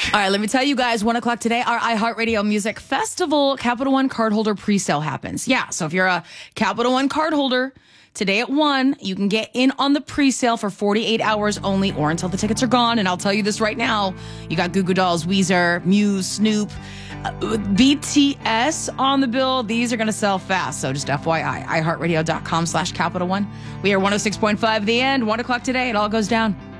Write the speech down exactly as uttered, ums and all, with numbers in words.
All right, let me tell you guys, one o'clock today, our iHeartRadio Music Festival Capital One cardholder presale happens. Yeah, so if you're a Capital One cardholder, today at one, you can get in on the presale for forty-eight hours only or until the tickets are gone. And I'll tell you this right now, you got Goo Goo Dolls, Weezer, Muse, Snoop, uh, B T S on the bill. These are going to sell fast. So just F Y I, iHeartRadio.com slash Capital One. We are one oh six point five The End, one o'clock today. It all goes down.